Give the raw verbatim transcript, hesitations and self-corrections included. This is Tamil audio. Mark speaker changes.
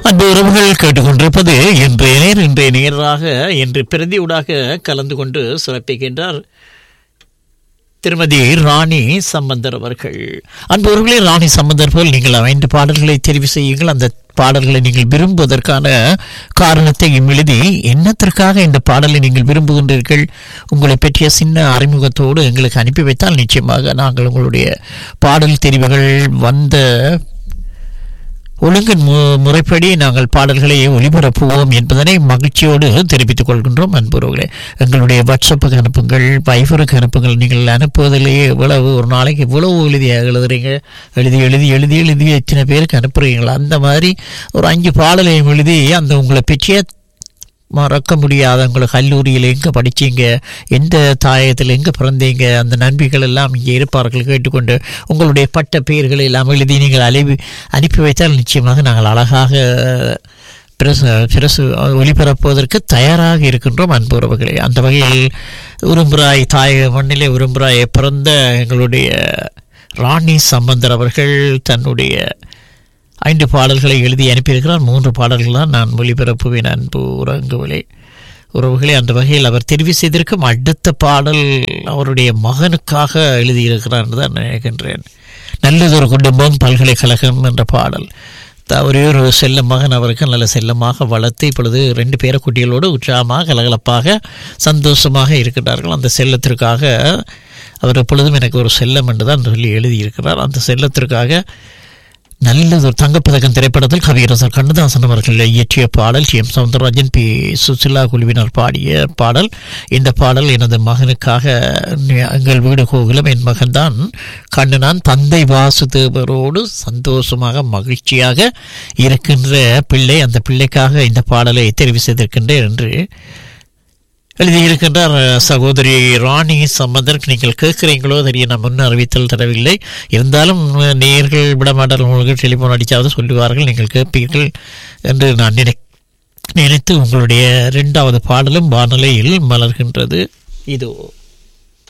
Speaker 1: அந்த உறவுகள் கேட்டுக்கொண்டிருப்பது இன்றைய நேர் இன்றைய நேராக இன்று பிரதியூடாக கலந்து கொண்டு சிறப்பிக்கின்றார் திருமதி ராணி சம்பந்தர் அவர்கள். அன்பவர்களே, ராணி சம்பந்தர் போல் நீங்கள் ஐந்து பாடல்களை தெரிவு செய்யுங்கள். அந்த பாடல்களை நீங்கள் விரும்புவதற்கான காரணத்தையும் எழுதி என்னத்திற்காக இந்த பாடலை நீங்கள் விரும்புகின்றீர்கள் உங்களை பற்றிய சின்ன அறிமுகத்தோடு எங்களுக்கு அனுப்பி வைத்தால் நிச்சயமாக நாங்கள் உங்களுடைய பாடல் தெரிவுகள் வந்த ஒழுங்கின் முறைப்படி நாங்கள் பாடல்களை ஒளிபரப்புவோம் என்பதனை மகிழ்ச்சியோடு தெரிவித்துக் கொள்கின்றோம். அன்புறவுகளே, எங்களுடைய வாட்ஸ்அப்புக்கு அனுப்புங்கள், வைபருக்கு அனுப்புங்கள். நீங்கள் அனுப்புவதிலேயே இவ்வளவு ஒரு நாளைக்கு இவ்வளவு எழுதியாக எழுதுறீங்க, எழுதி எழுதி எழுதி எழுதி எத்தனை பேருக்கு அனுப்புறீங்களா? அந்த மாதிரி ஒரு அஞ்சு பாடலையும் எழுதி அந்த உங்களை பற்றிய மறக்க முடியாத உங்களை கல்லூரியில் எங்கே படித்தீங்க, எந்த தாயத்தில் எங்கே பிறந்தீங்க, அந்த நண்பிகள் எல்லாம் இங்கே இருப்பார்கள் கேட்டுக்கொண்டு உங்களுடைய பட்ட பெயர்களை எல்லாம் எழுதி நீங்கள் அழைவி அனுப்பி வைத்தால் நிச்சயமாக நாங்கள் அழகாக பிரசு பிரசு ஒளிபரப்புவதற்கு தயாராக இருக்கின்றோம். அன்பு உறவுகளே, அந்த வகையில் உரும்புராய் தாய மண்ணிலே உரும்புராயை பிறந்த எங்களுடைய ராணி சம்பந்தர் அவர்கள் தன்னுடைய ஐந்து பாடல்களை எழுதி அனுப்பியிருக்கிறார். மூன்று பாடல்கள் தான் நான் ஒளிபரப்புவேன். அன்பு உறங்குகளே உறவுகளே, அந்த வகையில் அவர் தெரிவு செய்திருக்கும் அடுத்த பாடல் அவருடைய மகனுக்காக எழுதியிருக்கிறார் என்று தான் நினைக்கின்றேன். நல்லதொரு குடும்பம் பல்கலைக்கழகம் என்ற பாடல். ஒரே ஒரு செல்ல மகன் அவருக்கு நல்ல செல்லமாக வளர்த்து இப்பொழுது ரெண்டு பேர குட்டிகளோடு உற்சாகமாக கலகலப்பாக சந்தோஷமாக இருக்கிறார்கள். அந்த செல்லத்திற்காக அவர் எப்பொழுதும் எனக்கு ஒரு செல்லம் என்று தான் சொல்லி எழுதியிருக்கிறார். அந்த செல்லத்திற்காக நல்லது ஒரு தங்கப்பதக்கம் திரைப்படத்தில் கவியரசர் கண்ணதாசன் அவர்கள் இயற்றிய பாடல், D M Soundararajan, B Susheela குழுவினர் பாடிய பாடல். இந்த பாடல் எனது மகனுக்காக. எங்கள் வீடு கோகுலம், என் மகன்தான் கண்ணனான், தந்தை வாசுதேவரோடு சந்தோஷமாக மகிழ்ச்சியாக இருக்கின்ற பிள்ளை. அந்த பிள்ளைக்காக இந்த பாடலை தெரிவு செய்திருக்கின்றேன் என்று எழுதியிருக்கின்றார் சகோதரி ராணி சம்பந்தர். நீங்கள் கேட்குறீங்களோ தெரிய நான் முன் அறிவித்தல் தரவில்லை, இருந்தாலும் நேர்கள் விடமாட்டார்கள், உங்களுக்கு டெலிஃபோன் அடித்தாவது சொல்லுவார்கள், நீங்கள் கேட்பீர்கள் என்று நான் நினை நினைத்து உங்களுடைய இரண்டாவது பாடலும் வானிலையில் மலர்கின்றது. இதோ